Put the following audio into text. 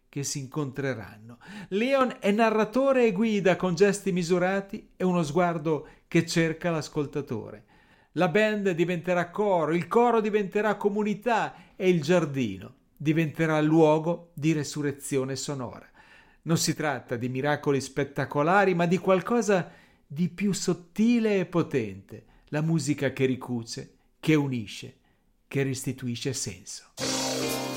che si incontreranno. Leon è narratore e guida con gesti misurati e uno sguardo che cerca l'ascoltatore. La band diventerà coro, il coro diventerà comunità e il giardino diventerà luogo di resurrezione sonora. Non si tratta di miracoli spettacolari, ma di qualcosa di più sottile e potente, la musica che ricuce, che unisce, che restituisce senso.